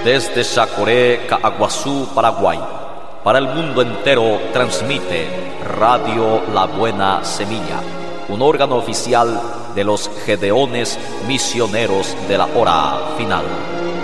Desde Chacoré, Caaguazú, Paraguay, para el mundo entero transmite Radio La Buena Semilla, un órgano oficial de los Gedeones Misioneros de la Hora Final.